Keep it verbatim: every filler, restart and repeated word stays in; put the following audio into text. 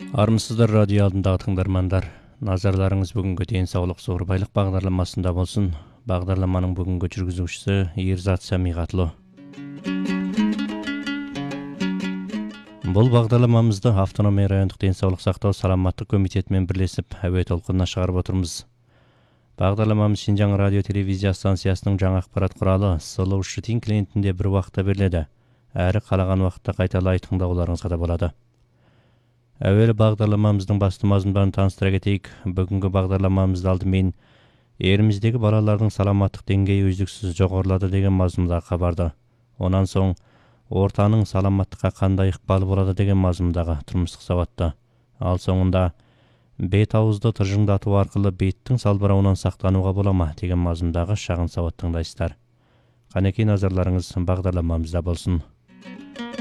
Армысыздар радио алдындағы тыңдармандар. Назарларыңыз бүгінгі денсаулық зор байлық бағдарламасында болсын. Бағдарламаның бүгінгі жүргізушісі Ерзат Самиғатлы. Бұл бағдарламамызды автономия райондық денсаулық сақтау саламаттық комитетімен бірлесіп әуе толқынына шығарып отырмыз. Бағдарламамыз Шинжаң радио телевизия станциясының жаңа ақпарат құралы Сұлу Шытин клиентінде бір уақытта беріледі. Әрі қалаған уақытта қайталай тыңдауларыңызға да болады. Әуелі бағдарламамыздың басты мазмұндарын таныстыра кетейік. Бүгінгі бағдарламамызды алдымен еліміздегі балалардың саламаттық деңгейі үздіксіз жоғарылады деген мазмұндағы хабарды. Онан соң ортаның саламаттыққа қандай ықпалы болады деген мазмұндағы тұрмыстық сауатты. Ал соңында бет ауызды тыржыңдату арқылы беттің салбырауынан сақтануға бола ма деген мазмұндағы шағын сауат тыңдайсыздар. Қанекей назарларыңыз бағдарламамызда болсын.